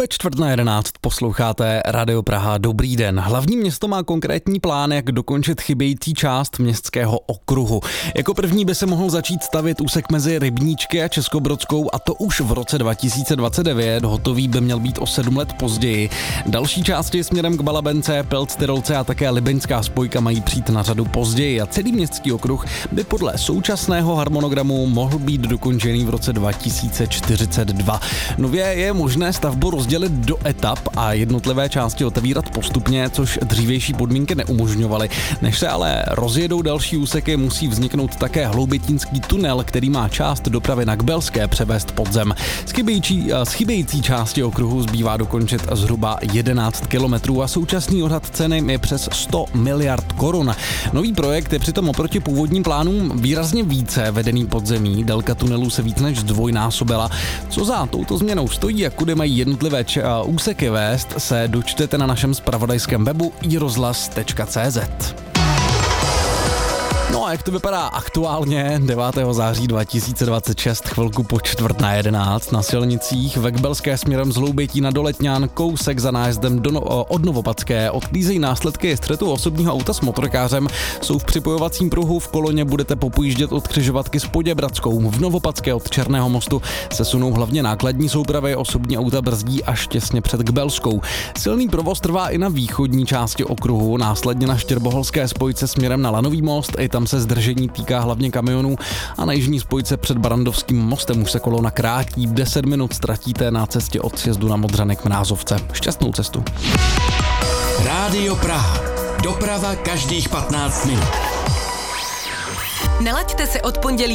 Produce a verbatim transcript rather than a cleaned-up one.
Ve čtvrt na jedenáct posloucháte Radio Praha. Dobrý den. Hlavní město má konkrétní plán, jak dokončit chybějící část městského okruhu. Jako první by se mohl začít stavět úsek mezi Rybníčky a Českobrodskou, a to už v roce dva tisíce dvacet devět. Hotový by měl být o sedm let později. Další části směrem k Balabence, Pelc, Tyrolce a také Libeňská spojka mají přijít na řadu později a celý městský okruh by podle současného harmonogramu mohl být dokončený v roce dva tisíce čtyřicet dva. Nově je možné stavbu rozdělit do etap a jednotlivé části otevírat postupně, což dřívější podmínky neumožňovaly. Než se ale rozjedou další úseky, musí vzniknout také hloubětínský tunel, který má část dopravy na Kbelské převést pod zem. Z chybějící, z chybějící části okruhu zbývá dokončit zhruba jedenáct kilometrů a současný odhad ceny je přes sto miliard korun. Nový projekt je přitom oproti původním plánům výrazně více vedený pod zemí. Délka tunelů se víc než zdvojnásobila. Co za touto změnou stojí a kudy mají jednotlivé č- úseky vést, se dočtete na našem zpravodajském webu i rozhlas tečka cé zet. No a jak to vypadá aktuálně devátého září dva tisíce dvacet šest, chvilku po čtvrt na jedenáct, na silnicích ve Kbelské směrem z Hloubětína do Letňan, kousek za nájezdem do no, od Novopadské, odklízejí následky střetu osobního auta s motorkářem, jsou v připojovacím pruhu, v koloně budete popojíždět od křižovatky s Poděbradskou, v Novopadské od Černého mostu se sunou hlavně nákladní soupravy, osobní auta brzdí až těsně před Kbelskou. Silný provoz trvá i na východní části okruhu, následně na Štěrboholské spojce směrem na Lanový most, i tam se zdržení týká hlavně kamionů, a na jižní spojce před Barandovským mostem už se kolona krátí, deset minut ztratíte na cestě od sjezdu na Modřany k Mrázovce. Šťastnou cestu. Rádio Praha. Doprava každých patnáct minut. Nelaďte se od pondělí